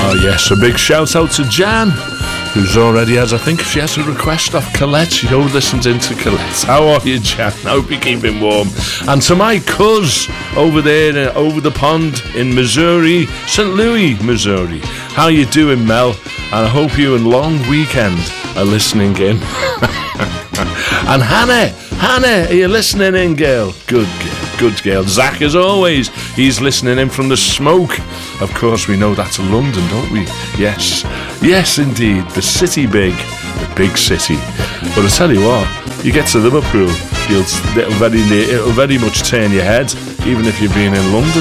Oh yes, a big shout out to Jan, who's already has, I think she has a request off Colette. She always listens into Colette. How are you, Jan? I hope you're keeping warm. And to my cuz over there, over the pond in Missouri, St. Louis, Missouri. How you doing, Mel? And I hope you and Long Weekend are listening in. And Hannah, are you listening in, girl? Good girl. Zach, as always, he's listening in from the smoke. Of course, we know that's London, don't we? Yes, indeed. The city big, the big city. But I tell you what, you get to Liverpool, it'll very much turn your head, even if you've been in London.